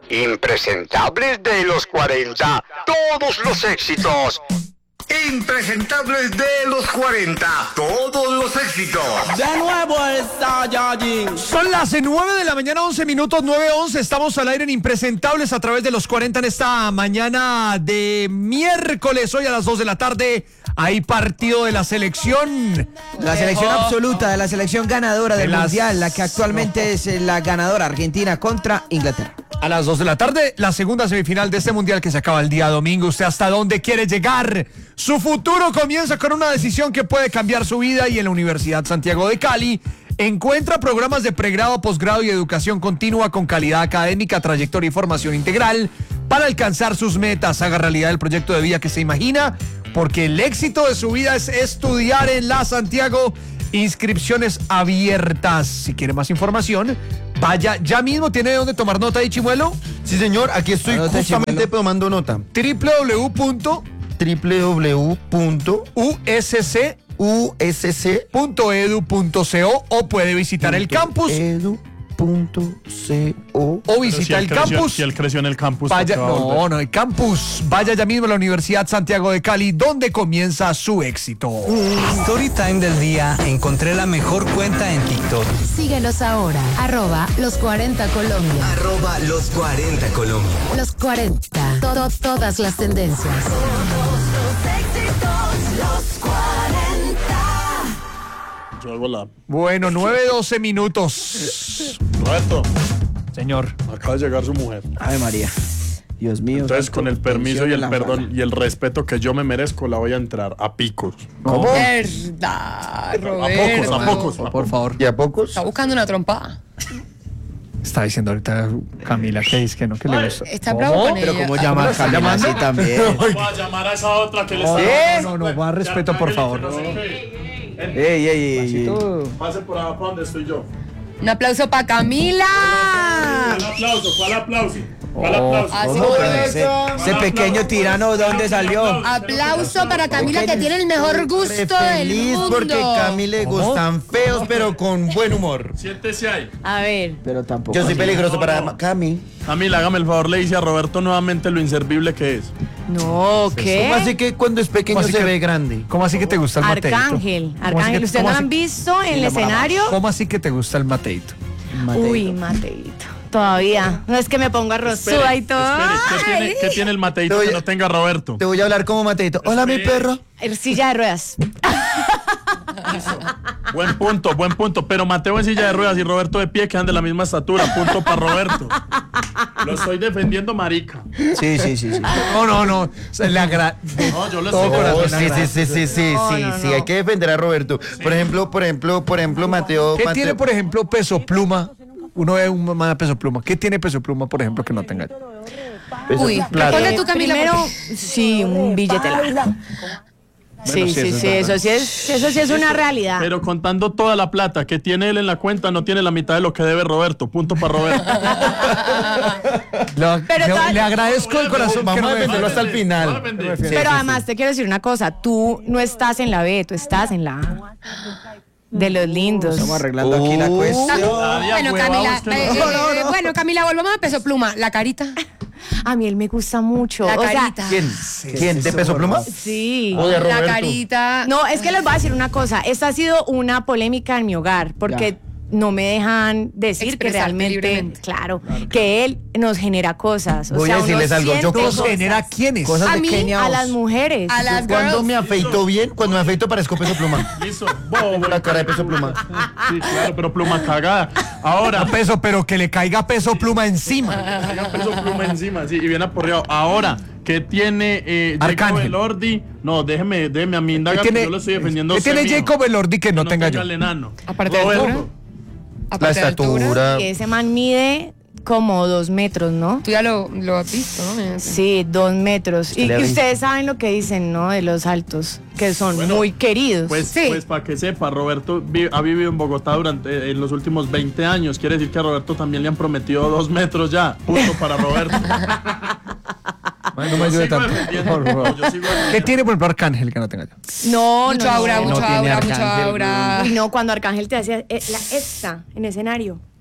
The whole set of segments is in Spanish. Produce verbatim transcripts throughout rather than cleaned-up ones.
Impresentables de los cuarenta, todos los éxitos. Impresentables de los cuarenta, todos los éxitos. De nuevo el Saiyajin. Son las nueve de la mañana, once minutos, nueve once. Estamos al aire en Impresentables a través de los cuarenta en esta mañana de miércoles. Hoy a las dos de la tarde hay partido de la selección. La selección absoluta, de la selección ganadora del las... Mundial, la que actualmente no. es la ganadora, Argentina contra Inglaterra. A las dos de la tarde, la segunda semifinal de este Mundial que se acaba el día domingo. ¿Usted hasta dónde quiere llegar? Su futuro comienza con una decisión que puede cambiar su vida, y en la Universidad Santiago de Cali encuentra programas de pregrado, posgrado y educación continua con calidad académica, trayectoria y formación integral para alcanzar sus metas. Haga realidad el proyecto de vida que se imagina, porque el éxito de su vida es estudiar en la Santiago. Inscripciones abiertas. Si quiere más información, vaya ya mismo. ¿Tiene dónde tomar nota ahí, Chimuelo? Sí, señor, aquí estoy Anota, justamente Chimuelo. tomando nota. w w w punto u s c u s c punto e d u punto c o o puede visitar el campus edu punto co o visita si el creció, campus. Si él creció en el campus. Vaya, va a no, volver. no, el campus. Vaya ya mismo a la Universidad Santiago de Cali, donde comienza su éxito. Storytime del día. Encontré la mejor cuenta en TikTok. Síguelos ahora, arroba los cuarenta Colombia. Arroba los cuarenta Colombia. Los cuarenta, todo, todas las tendencias. Yo hago la... Bueno, nueve doce minutos. Roberto, Señor. acaba de llegar su mujer. Ave María. Dios mío. Entonces, santo, con el permiso y el la perdón fala. y el respeto que yo me merezco, la voy a entrar a picos. ¿Cómo? Verdad, A Roberto. pocos, a pocos. Por, por favor. ¿Y a pocos? Está buscando una trompada. Está diciendo ahorita Camila que dice que no, que le gusta. Está bravo con Pero ella. cómo llama a Camila así también. Voy a llamar a esa otra que le No, está... no, no, no, más respeto, por favor. Ey, ey, ey, ey. Pase por abajo donde estoy yo. Un aplauso para Camila. ¿Cuál aplauso? ¿Cuál aplauso? ¿Cuál aplauso? Así ¿Cómo? como Pero ese, ese pequeño tirano, ¿de dónde salió? aplauso para Camila, que tiene el mejor gusto del Feliz mundo. porque Cami le gustan feos, pero con buen humor. Siéntese ahí. A ver. Pero tampoco. Yo soy así. peligroso para Cami. Camila, hágame el favor, le dice a Roberto nuevamente lo inservible que es. No, ¿qué? ¿Cómo así que cuando es pequeño ¿Cómo así se que- ve grande? ¿Cómo así que te gusta el mateito? Arcángel, ¿Cómo así Arcángel. que- ¿Ustedes cómo no así- han visto en el escenario? ¿Cómo así que te gusta el mateito? Uy, Mateito. Todavía. No es que me ponga rosuda y todo. Espere, ¿qué tiene, qué tiene el mateito Te voy que a- no tenga Roberto? Te voy a hablar como Mateito. Hola, mi perro. El silla de ruedas. Buen punto, buen punto. Pero Mateo en silla de ruedas y Roberto de pie quedan de la misma estatura. Punto para Roberto. Lo estoy defendiendo, marica. Sí, sí, sí, sí. No, no, no. Se le agra... No, yo lo Todo estoy corazón. Oh, defendiendo. sí, sí, sí, sí, sí, No, sí, no, sí, no. hay que defender a Roberto. Por ejemplo, por ejemplo, por ejemplo, Mateo. ¿Qué Mateo- tiene, por ejemplo, Peso Pluma? Uno ve un mamá de Peso Pluma. ¿Qué tiene Peso Pluma, por ejemplo, que no tenga? Peso Uy, plata. ponle tú, Camila. Primero, sí, un billete largo. Sí, sí, sí, eso sí es, eso sí es una realidad. Pero contando toda la plata que tiene él en la cuenta, no tiene la mitad de lo que debe Roberto. Punto para Roberto. Le, Pero le- tal- le agradezco de corazón Vamos que a no me defenderlo defienda. hasta el final. Pero además te quiero decir una cosa, tú no estás en la B, tú estás en la A. De los lindos. Estamos arreglando aquí la Oh. cuestión. Bueno, Camila, eh, eh, eh, bueno, Camila, volvamos a Peso Pluma. La carita. A mí él me gusta mucho. La o sea, carita. ¿Quién? ¿Quién? ¿De Peso Pluma? sí. O de La Roberto. carita. No, es que les voy a decir una cosa. Esta ha sido una polémica en mi hogar porque no me dejan decir que Expresarte realmente, libremente. claro, que él nos genera cosas. O Voy sea, a decirles uno algo, yo siente ¿Nos cosas. genera quiénes? Cosas A de mí, Kenia a Oz. las mujeres. A las Cuando girls. me afeito bien, cuando me afeito parezco Peso Pluma. Listo. Bobo. La cara de Peso Pluma. Sí, claro, pero pluma cagada. Ahora, Peso, pero que le caiga Peso Pluma encima. Tenga Peso Pluma encima, sí, y bien aporreado. Ahora, ¿qué tiene eh, Jacob Arcángel. Elordi? No, déjeme, déjeme a mí indagar, ¿Qué tiene, yo lo estoy defendiendo. ¿qué tiene sé mío. Jacob Elordi que no, Que tenga yo? el enano. Aparte de Roberto. altura. La Aparte de altura. estatura. Y ese man mide como dos metros, ¿no? Tú ya lo, lo has visto, ¿no? Sí, dos metros. Y le ha que visto. ustedes saben lo que dicen, ¿no? De los altos, que son Bueno, muy queridos. Pues, Sí. pues para que sepa, Roberto vi- ha vivido en Bogotá durante eh, en los últimos veinte años. Quiere decir que a Roberto también le han prometido dos metros ya. Punto para Roberto. Ay, no me ayude Yo sigo tanto. defendiendo, Por favor. yo sigo defendiendo. ¿Qué tiene, por ejemplo, Arcángel que no tenga yo? no, Mucho no, aura, no. mucho tiene aura, mucho Arcángel, aura. Y no, cuando Arcángel te hacía eh, la esta en escenario.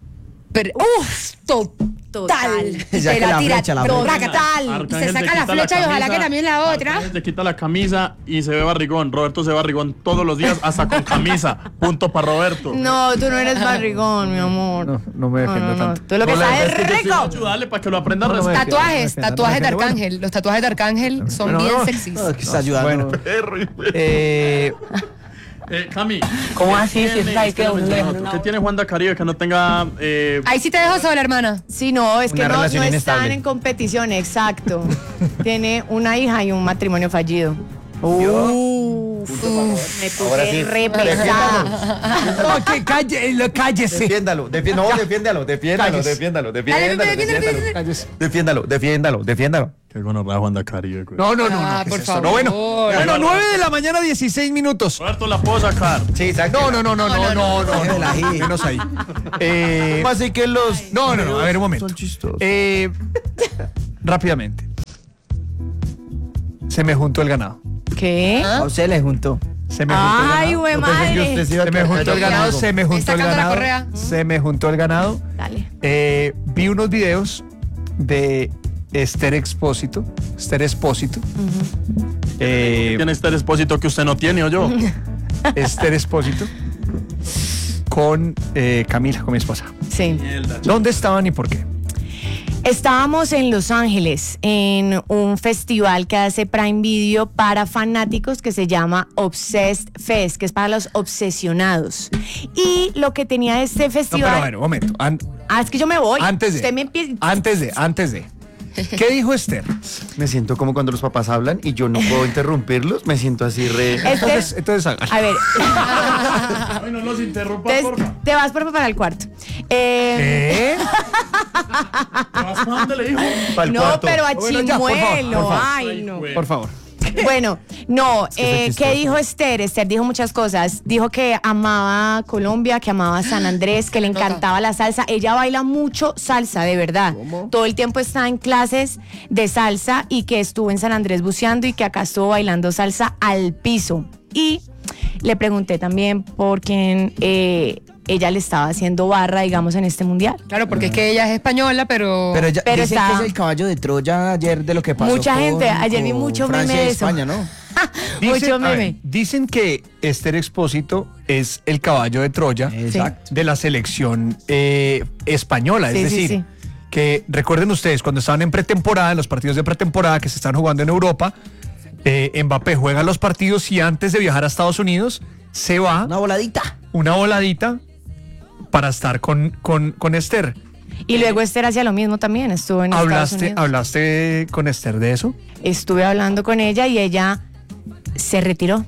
Pero, uff, total. Total. Ya Se que la la tira, flecha, la total. flecha. Y se Arcángel saca se la quita flecha y ojalá camisa, que también la otra. Arcángel se quita la camisa y se ve barrigón. Roberto se ve barrigón todos los días, hasta con camisa. Punto para Roberto. No, tú no eres barrigón, mi amor. No, no me defiendo no, no. tanto. Tú lo que No, la sabes verdad es que yo rico. Ayúdale para que lo aprenda a No, no me respetar. Tatuajes, Bueno, tatuajes de bueno. Arcángel. Los tatuajes de Arcángel son Bueno, bien no. sexys. No, que está ayudando. Eh, Eh, Cami. ¿Cómo ¿qué así? Si tiene- usted sabe que espérame, uno le- espérame, ¿Qué tiene Juan de Caribe que no tenga... eh, Ahí sí te dejo sola, hermana. Sí, no, es que Una no, no relación están inestable. en competición, exacto. Tiene una hija y un matrimonio fallido. Uf, me puse re pesada. no, que calle, lo- cállese. Defiéndalo, defi- no, defiéndalo, defiéndalo, Cállese. defiéndalo, Dale, defiéndalo, defiéndalo, defiéndalo, Cállese. defiéndalo, defiéndalo, defiéndalo. Qué gonorrea Juan de Caribe, güey. No, no, no, Ah, no. ¿qué por es esto? favor. No, bueno, bueno, nueve de la mañana, dieciséis minutos. Roberto la puedo sacar. Sí, exacto. No, no, no, no, no, no, no, Déjela ahí. no, menos ahí. Eh, Así que los... no, no, no, a ver un momento. Son chistosos. Eh, rápidamente. Se me juntó el ganado. ¿Qué? A usted le juntó. Se me juntó el Ay, ganado. güey, Yo pensé que madre. usted se iba a Se me quedar juntó el callado. ganado, se me juntó el sacando la ganado. correa. Se me juntó el ganado. Dale. Eh, vi unos videos de Esther Expósito. Esther Expósito. Eh, Tiene este expósito que usted no tiene, o yo. Esther Expósito. Con eh, Camila, con mi esposa. Sí. ¿Dónde estaban y por qué? Estábamos en Los Ángeles en un festival que hace Prime Video para fanáticos que se llama Obsessed Fest, que es para los obsesionados. Y lo que tenía este No, festival... pero bueno, un momento. An- Ah, es que yo me voy. antes de. Usted me empieza... Antes de, antes de. ¿Qué dijo Esther? Me siento como cuando los papás hablan y yo no puedo interrumpirlos. Me siento así re... Entonces, entonces hagan. A ver, Ay, no los interrumpa, te, porfa. te vas por para el cuarto. Eh, ¿Eh? ¿Te vas para dónde le dijo? Pa'l no, cuarto. pero a Bueno, ya, por favor, Chimuelo. por favor. Ay, no. Por favor. Bueno, no, que eh, es ¿qué chistoso. dijo Esther? Esther dijo muchas cosas. Dijo que amaba Colombia, que amaba San Andrés, que le encantaba la salsa. Ella baila mucho salsa, de verdad. Todo el tiempo está en clases de salsa y que estuvo en San Andrés buceando y que acá estuvo bailando salsa al piso. Y le pregunté también por quién eh, ella le estaba haciendo barra, digamos, en este mundial. Claro, porque es que ella es española, pero. Pero, ya, Pero dicen está- que es el caballo de Troya ayer de lo que pasó. Mucha con- gente, ayer vi con mucho Francia meme y de eso. España, ¿no? Mucho a ver, meme. dicen que Esther Expósito es el caballo de Troya Exacto. de la selección eh, española. Sí, es sí, decir, sí. que recuerden ustedes, cuando estaban en pretemporada, en los partidos de pretemporada que se están jugando en Europa, eh, Mbappé juega los partidos y antes de viajar a Estados Unidos se va Una voladita. una voladita para estar con, con, con Esther. Y luego Esther hacía lo mismo también, estuvo en Estados ¿Hablaste, Unidos. ¿Hablaste con Esther de eso? Estuve hablando con ella y ella se retiró.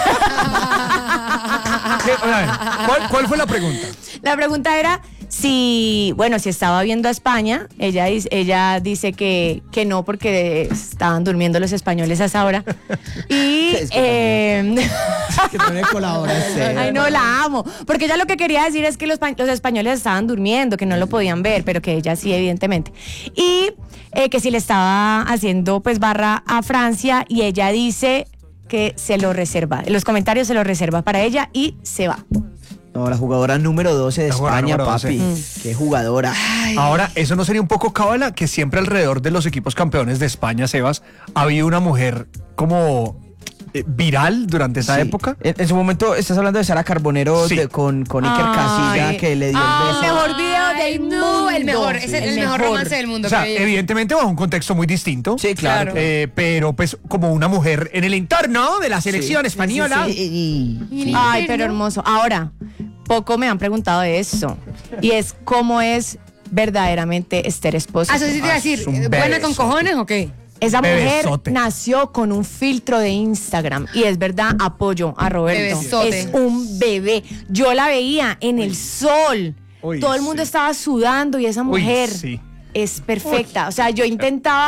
¿Qué? A ver, ¿cuál, cuál fue la pregunta? La pregunta era si, bueno, si estaba viendo a España. Ella, dice- ella dice que, que no porque estaban durmiendo los españoles a esa hora. Y... Es que eh, Que no le colabora Esther. Ay, no, la amo. Porque ella lo que quería decir es que los, pa- los españoles estaban durmiendo, que no lo podían ver, pero que ella sí, evidentemente. Y eh, que si le estaba haciendo pues barra a Francia y ella dice que se lo reserva. En los comentarios se lo reserva para ella y se va. No, la jugadora número doce de La jugadora España, número papi. doce. Qué jugadora. Ahora, ¿eso no sería un poco cábala? Que siempre alrededor de los equipos campeones de España, Sebas, ha habido una mujer como eh, viral durante esa Sí. época. En, en su momento estás hablando de Sara Carbonero Sí. de- con, con Iker Ay. Casilla que le dio Ay, el beso. el mejor video del mundo. El mejor, es el, el mejor romance del mundo. O sea, creo yo. evidentemente bajo un contexto muy distinto. Sí, claro. Eh, pero pues como una mujer en el entorno de la selección española. Sí, y- y- Ay, pero hermoso. Ahora, poco me han preguntado de eso. Y es cómo es verdaderamente Esther Esposo. Ah, eso sí te iba a decir, es un ¿buena con bebesote. cojones o qué? Esa mujer Bebesote. nació con un filtro de Instagram y es verdad, apoyo a Roberto. Bebesote. Es un bebé. Yo la veía en el sol. Uy, Todo el mundo sí. estaba sudando y esa Uy, mujer sí. es perfecta. O sea, yo intentaba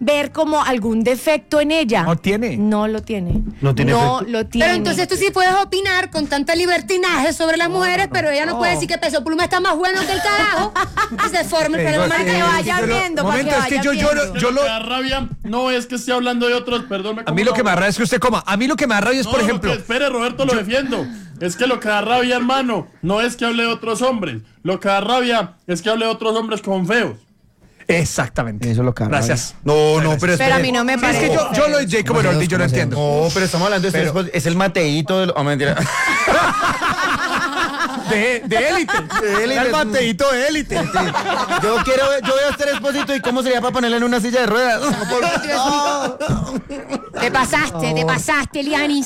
ver como algún defecto en ella. No tiene. No lo tiene. No tiene No efecto. lo tiene. Pero entonces tú sí puedes opinar con tanta libertinaje sobre las mujeres, pero ella no, puede decir que Peso Pluma está más bueno que el carajo y se forma el Pero problema. para que vaya pero, viendo, para momento, que es que vaya yo, yo, viendo. lo- yo lo lo... que da rabia no es que esté hablando de otros, perdón. me A como mí lo que me una- da rabia es que usted coma. A mí lo que me da rabia es, No, por no, ejemplo... que espere, Roberto, lo defiendo. Es que lo que da rabia, hermano, no es que hable de otros hombres. Lo que da rabia es que hable de otros hombres con feos. Exactamente. Eso es lo que da Gracias. No, no, pero Pero a mí no me Sí, es parece. que yo, yo lo de Jacob ¿Cómo se Elordi, yo lo llama? entiendo. No, pero estamos hablando de Pero- este, es el Mateito de... lo- oh, mentira. De, de élite. De élite. El Mateito de élite. Yo quiero, yo voy a estar Expósito y cómo sería para ponerle en una silla de ruedas. Te pasaste, te pasaste, Lianis.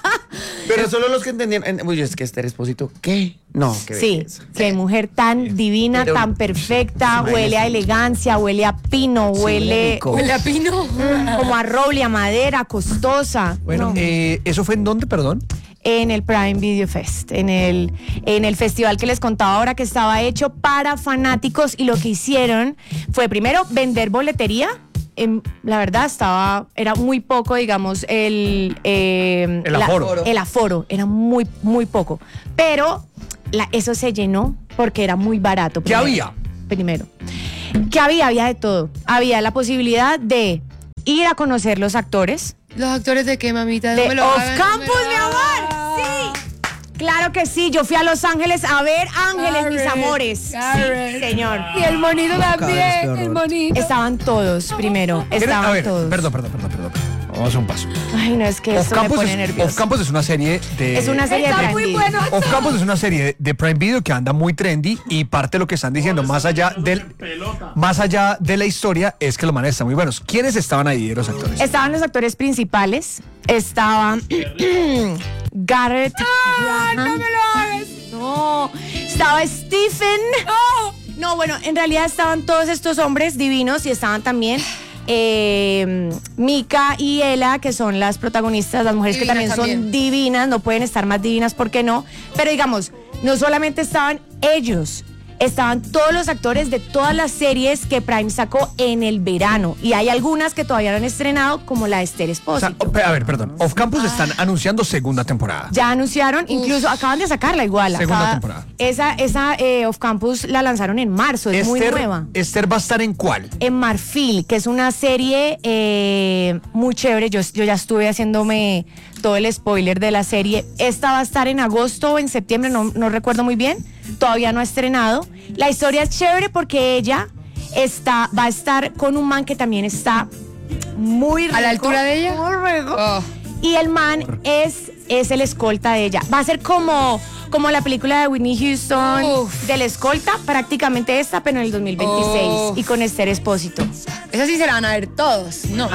Pero solo los que entendían. Uy, es que Esther Expósito, ¿qué? No, qué Sí, belleza. qué mujer tan divina, Pero- tan perfecta, huele a elegancia, huele a pino, huele rico. Huele a pino. como a roble, a madera, costosa. Bueno, No. eh, ¿eso fue en dónde, perdón? En el Prime Video Fest, en el, en el festival que les contaba ahora, que estaba hecho para fanáticos, y lo que hicieron fue primero vender boletería. Em, la verdad estaba, era muy poco, digamos, el, eh, El la- aforo. el aforo, era muy, muy poco. Pero la- eso se llenó porque era muy barato. ¿Qué primero. había? Primero. ¿Qué había? Había de todo. Había la posibilidad de ir a conocer los actores. ¿Los actores de qué, mamita? De No me lo Off hagan, no me Campus, lo mi amor. hagan. Sí. Claro que sí. Yo fui a Los Ángeles a ver Ángeles, mis Garrett, amores. Garrett. Sí, señor. Y el monito Cabres, qué también, horror. el monito. Estaban todos primero. ¿Quieren- Estaban a ver, todos. perdón, perdón, perdón, perdón. Vamos a hacer un paso. Ay, no, es que Off esto me Campus, pone es, nerviosa. Off Campus es una serie de... Es una serie de Está Prime muy Video. bueno. Off Campus es una serie de Prime Video que anda muy trendy, y parte de lo que están diciendo, más allá del, Pelota. más allá de la historia, es que los manes están muy buenos. ¿Quiénes estaban ahí de los actores? Estaban los actores principales. Estaban Garrett. Ah, no Graham. me lo hagas. No. Estaba Stephen. No, bueno, en realidad estaban todos estos hombres divinos, y estaban también eh, Mika y Ella, que son las protagonistas, las mujeres Divinas que también, también. son divinas, no pueden estar más divinas, ¿por qué no? Pero digamos, no solamente estaban ellos, estaban todos los actores de todas las series que Prime sacó en el verano, y hay algunas que todavía no han estrenado, como la de Esther O sea, Expósito. o- a ver, perdón. Off Campus están anunciando segunda temporada. Ya anunciaron, incluso acaban de sacarla igual. Segunda acaba- temporada. Esa, esa eh, Off Campus la lanzaron en marzo, es muy Esther, nueva. Esther va a estar en cuál? En Marfil, que es una serie eh, muy chévere. Yo, yo ya estuve haciéndome todo el spoiler de la serie. Esta va a estar en agosto o en septiembre, no, no recuerdo muy bien. Todavía no ha estrenado. La historia es chévere porque ella está, va a estar con un man que también está muy rico. ¿A la altura de ella? Muy rico. Oh. Y el man es, es el escolta de ella. Va a ser como, como la película de Whitney Houston, Uf. del escolta, prácticamente esta, pero en el dos mil veintiséis. Uf. Y con Esther Expósito. Esas sí se la van a ver todos. No.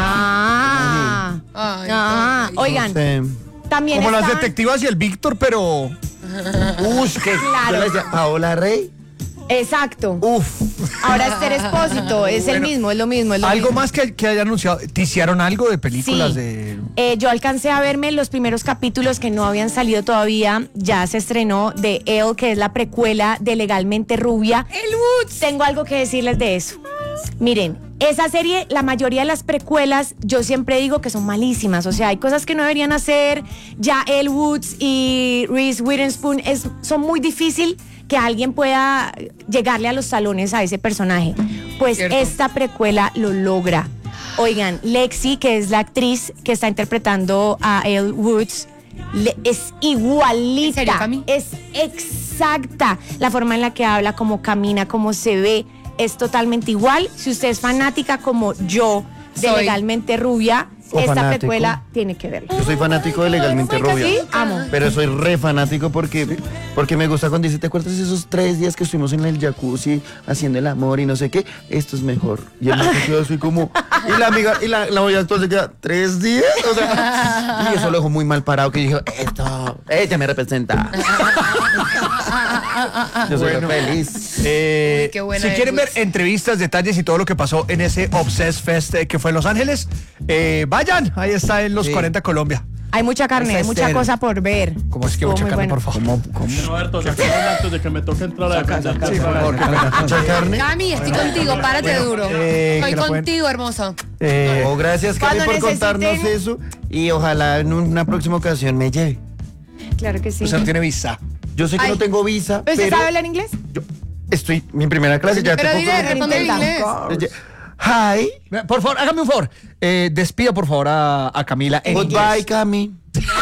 Ah. Ay, Ah, ay. oigan, Sí. también Como las estaban- detectivas y el Víctor, pero... Uy, ¿qué? Claro. Yo le decía, Paola Rey. Exacto. Uf. Ahora Esther Expósito, es el Bueno, mismo, es lo mismo. Es lo ¿Algo mismo. más que, que hayan anunciado? ¿Te hicieron algo de películas Sí. de...? Eh, yo alcancé a verme los primeros capítulos que no habían salido todavía. Ya se estrenó de Elle, que es la precuela de Legalmente Rubia. El Woods. Tengo algo que decirles de eso. Miren, esa serie, la mayoría de las precuelas, yo siempre digo que son malísimas. O sea, hay cosas que no deberían hacer. Ya Elle Woods y Reese Witherspoon es, son muy difícil que alguien pueda llegarle a los salones a ese personaje. Pues Cierto. esta precuela lo logra. Oigan, Lexi, que es la actriz que está interpretando a Elle Woods, le- es igualita. ¿En serio, Cami? Es exacta. La forma en la que habla, cómo camina, cómo se ve, es totalmente igual. Si usted es fanática como yo de Soy. Legalmente Rubia, O esta fanático. precuela tiene que verla. Yo soy fanático de Legalmente Rubia. ¿Sí? Amo. Pero soy re fanático porque, porque me gusta cuando dice, ¿te acuerdas de esos tres días que estuvimos en el jacuzzi haciendo el amor y no sé qué? Esto es mejor. Y el man se quedó así como, y la amiga, y la, la novia actual se queda, ¿tres días? O sea, y eso lo dejó muy mal parado, que dijo, esto, ella me representa. Yo soy re feliz. Eh, Qué buena si Elle quieren ver Woods. entrevistas, detalles y todo lo que pasó en ese Obsessed Fest eh, que fue en Los Ángeles, eh, vayan, ahí está en Los Sí. cuarenta Colombia. Hay mucha carne, hay mucha Esther. cosa por ver. ¿Cómo es que Estuvo mucha muy carne, bueno. por favor? Roberto, saquemos antes de que me toque entrar a la Sí, por favor. Mucha carne. Cami, estoy contigo, párate duro. eh, estoy que la pueden- contigo, hermoso. Eh, oh, gracias, Cami, Cuando por contarnos necesiten- eso. Y ojalá en una próxima ocasión me lleve. Claro que sí. Usted no tiene visa. Yo sé que Ay. no tengo visa, ¿Pero usted pero sabe hablar inglés? yo estoy en primera clase. Ya Pero te dile, puedo- responde en Intenta. inglés. Hi. Por favor, hágame un favor. Eh, despida, por favor, a, a Camila en Goodbye, inglés. Cami.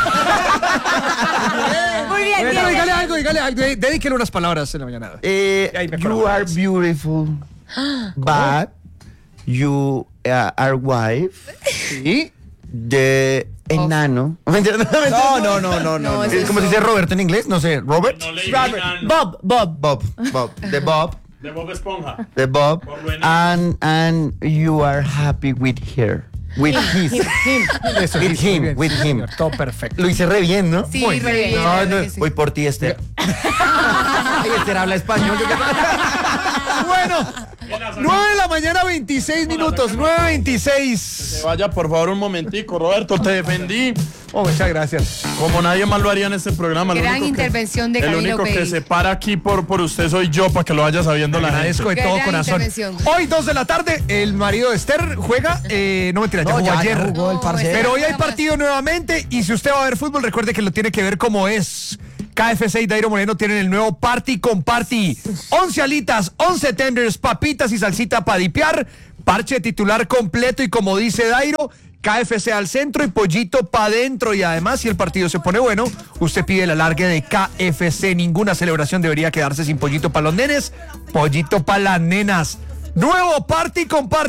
Muy bien, Bueno, bien. dígale algo, dígale algo. de- Dedíquele unas palabras en la mañana. Eh, Ahí me you acuerdo. are beautiful, but you uh, are wife Sí. de enano. No, no, no, no, no. eso Es como se dice Roberto en inglés, no sé, Robert. No leí Robert. enano. Bob, Bob, Bob, Bob, de Bob, De Bob Esponja. de Bob, Por lo enano. and and you are happy with her, with his, Eso, with sí, muy him, bien, with sí, him. señor, todo perfecto. Lo hice re bien, ¿no? Sí, re bien. No, la no, verdad que sí. voy por ti, Esther. Ay, Esther habla español. yo qué- Bueno, nueve de la mañana, veintiséis minutos, nueve veintiséis. Vaya, por favor, un momentico, Roberto, te defendí. Oh, muchas gracias. Como nadie más lo haría en este programa. Lo Gran único que- intervención de El Camilo único que Pei. se para aquí por, por usted soy yo, para que lo vaya sabiendo la Agradezco de gente. Qué todo gran corazón. intervención. Hoy, dos de la tarde, el marido de Esther juega. Eh, no mentira, ya No, jugó ya, ya ayer. jugó el No, parcero. Pero hoy hay Vamos. partido nuevamente y si usted va a ver fútbol, recuerde que lo tiene que ver como es. K F C y Dairo Moreno tienen el nuevo Party con Party. once alitas, once tenders, papitas y salsita para dipear. Parche titular completo y como dice Dairo, K F C al centro y pollito para adentro. Y además, si el partido se pone bueno, usted pide el alargue de K F C. Ninguna celebración debería quedarse sin pollito para los nenes, pollito para las nenas. Nuevo Party con Party.